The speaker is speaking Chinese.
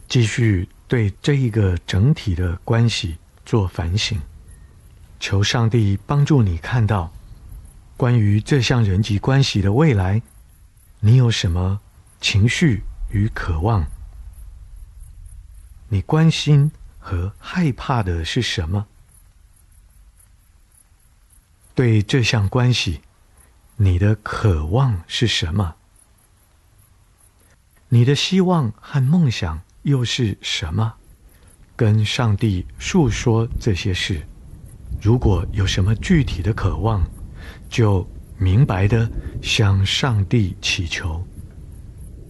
继续对这一个整体的关系做反省，求上帝帮助你看到关于这项人际关系的未来，你有什么情绪与渴望？你关心和害怕的是什么？对这项关系，你的渴望是什么？你的希望和梦想又是什么？跟上帝述说这些事。如果有什么具体的渴望，就明白地向上帝祈求。